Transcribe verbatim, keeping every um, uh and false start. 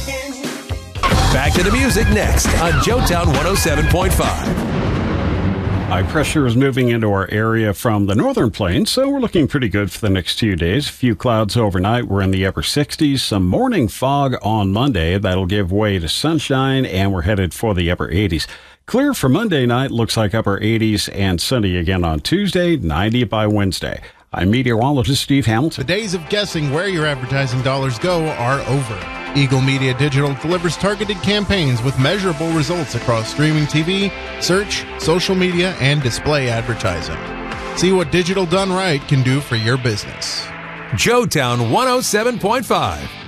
Back to the music next on Joetown one oh seven point five. High pressure is moving into our area from the northern plains, so we're looking pretty good for the next few days. A few clouds overnight. We're in the upper sixties. Some morning fog on Monday. That'll give way to sunshine, and we're headed for the upper eighties. Clear for Monday night. Looks like upper eighties and sunny again on Tuesday, ninety by Wednesday. I'm meteorologist Steve Hamilton. The days of guessing where your advertising dollars go are over. Eagle Media Digital delivers targeted campaigns with measurable results across streaming T V, search, social media, and display advertising. See what digital done right can do for your business. Joetown one oh seven point five.